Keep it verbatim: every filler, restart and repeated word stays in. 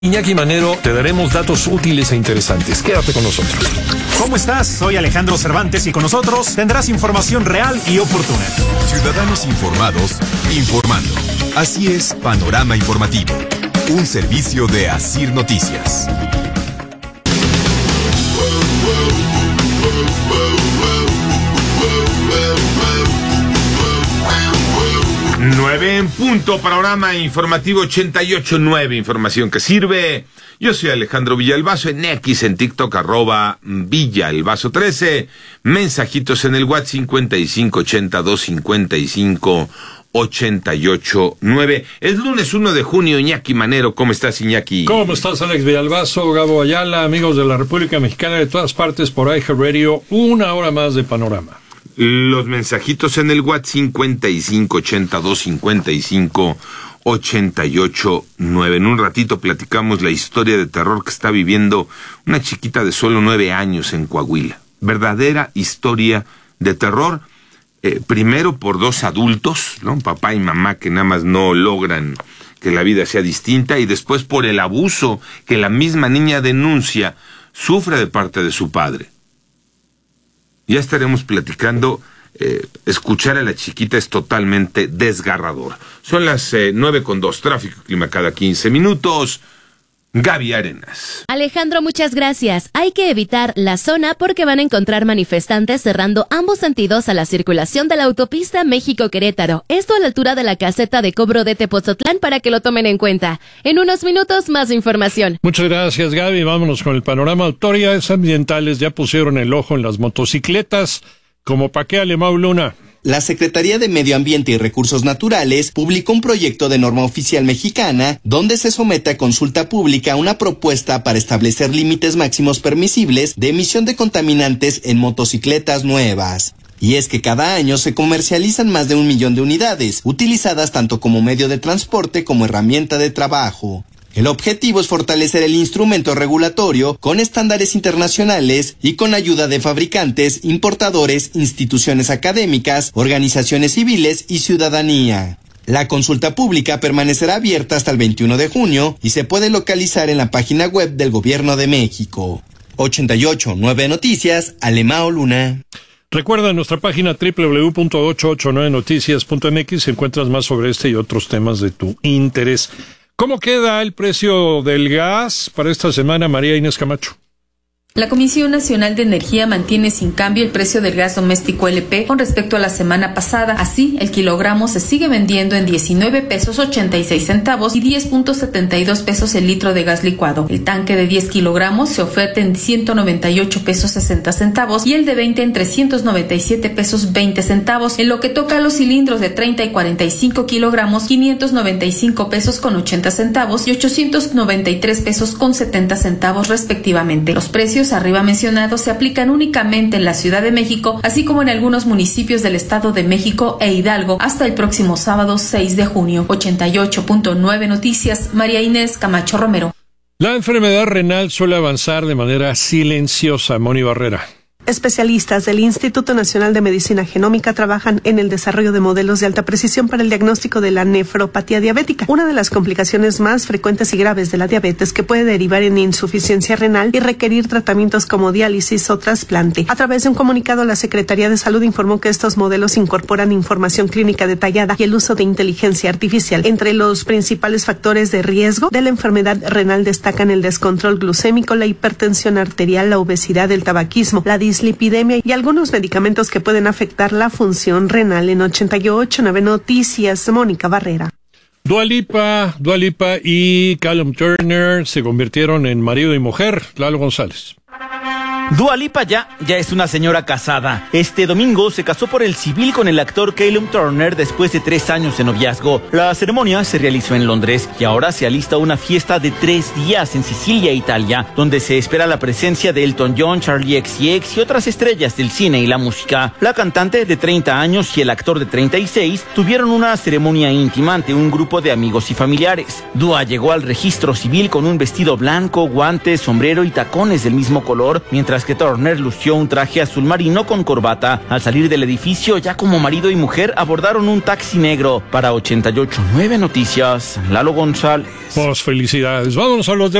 Iñaki Manero, te daremos datos útiles e interesantes. Quédate con nosotros. ¿Cómo estás? Soy Alejandro Cervantes y con nosotros tendrás información real y oportuna. Ciudadanos informados, informando. Así es Panorama Informativo, un servicio de Asir Noticias. nueve en punto, Panorama Informativo ochenta y ocho punto nueve, información que sirve. Yo soy Alejandro Villalbazo, en X, en TikTok, arroba Villalbazo trece. Mensajitos en el WhatsApp cincuenta y cinco ochenta y dos cincuenta y cinco ochenta y ocho nueve. Es lunes uno de junio, Iñaki Manero. ¿Cómo estás, Iñaki? ¿Cómo estás, Alex Villalbazo, Gabo Ayala, amigos de la República Mexicana de todas partes por iHeartRadio? Una hora más de Panorama. Los mensajitos en el WhatsApp cincuenta y cinco ochenta y dos cincuenta y cinco ochenta y ocho nueve. En un ratito platicamos la historia de terror que está viviendo una chiquita de solo nueve años en Coahuila. Verdadera historia de terror, eh, primero por dos adultos, ¿no? Papá y mamá, que nada más no logran que la vida sea distinta, y después por el abuso que la misma niña denuncia sufre de parte de su padre. Ya estaremos platicando. Eh, escuchar a la chiquita es totalmente desgarrador. Son las eh, nueve con dos, tráfico y clima cada quince minutos. Gaby Arenas. Alejandro, muchas gracias. Hay que evitar la zona porque van a encontrar manifestantes cerrando ambos sentidos a la circulación de la autopista México-Querétaro. Esto a la altura de la caseta de cobro de Tepozotlán, para que lo tomen en cuenta. En unos minutos, más información. Muchas gracias, Gaby. Vámonos con el panorama. Autoridades ambientales ya pusieron el ojo en las motocicletas. ¿Como pa' qué, Alemão Luna? La Secretaría de Medio Ambiente y Recursos Naturales publicó un proyecto de norma oficial mexicana donde se somete a consulta pública una propuesta para establecer límites máximos permisibles de emisión de contaminantes en motocicletas nuevas. Y es que cada año se comercializan más de un millón de unidades, utilizadas tanto como medio de transporte como herramienta de trabajo. El objetivo es fortalecer el instrumento regulatorio con estándares internacionales y con ayuda de fabricantes, importadores, instituciones académicas, organizaciones civiles y ciudadanía. La consulta pública permanecerá abierta hasta el veintiuno de junio y se puede localizar en la página web del Gobierno de México. ochenta y ocho punto nueve Noticias, Alemão Luna. Recuerda nuestra página doble u doble u doble u punto ochocientos ochenta y nueve noticias punto m x, encuentras más sobre este y otros temas de tu interés. ¿Cómo queda el precio del gas para esta semana, María Inés Camacho? La Comisión Nacional de Energía mantiene sin cambio el precio del gas doméstico L P con respecto a la semana pasada. Así, el kilogramo se sigue vendiendo en diecinueve pesos ochenta y seis centavos y diez punto setenta y dos pesos el litro de gas licuado. El tanque de diez kilogramos se oferta en ciento noventa y ocho pesos sesenta centavos y el de veinte en trescientos noventa y siete pesos veinte centavos. En lo que toca a los cilindros de treinta y cuarenta y cinco kilogramos, quinientos noventa y cinco pesos con ochenta centavos y ochocientos noventa y tres pesos con setenta centavos respectivamente. Los precios arriba mencionados se aplican únicamente en la Ciudad de México, así como en algunos municipios del Estado de México e Hidalgo, hasta el próximo sábado seis de junio. ochenta y ocho punto nueve Noticias, María Inés Camacho Romero. La enfermedad renal suele avanzar de manera silenciosa, Moni Barrera. Especialistas del Instituto Nacional de Medicina Genómica trabajan en el desarrollo de modelos de alta precisión para el diagnóstico de la nefropatía diabética, una de las complicaciones más frecuentes y graves de la diabetes, que puede derivar en insuficiencia renal y requerir tratamientos como diálisis o trasplante. A través de un comunicado, la Secretaría de Salud informó que estos modelos incorporan información clínica detallada y el uso de inteligencia artificial. Entre los principales factores de riesgo de la enfermedad renal destacan el descontrol glucémico, la hipertensión arterial, la obesidad, el tabaquismo, la dislipidemia y algunos medicamentos que pueden afectar la función renal. En ochenta y ocho punto nueve Noticias, Mónica Barrera. Dua Lipa, Dua Lipa y Callum Turner se convirtieron en marido y mujer. Lalo González. Dua Lipa ya, ya es una señora casada. Este domingo se casó por el civil con el actor Callum Turner después de tres años de noviazgo. La ceremonia se realizó en Londres y ahora se alista una fiesta de tres días en Sicilia, Italia, donde se espera la presencia de Elton John, Charlie X C X y otras estrellas del cine y la música. La cantante de treinta años y el actor de treinta y seis tuvieron una ceremonia íntima ante un grupo de amigos y familiares. Dua llegó al registro civil con un vestido blanco, guantes, sombrero y tacones del mismo color, mientras mientras que Turner lució un traje azul marino con corbata. Al salir del edificio, ya como marido y mujer, abordaron un taxi negro. Para ochenta y ocho punto nueve Noticias, Lalo González. Pues felicidades. Vámonos a los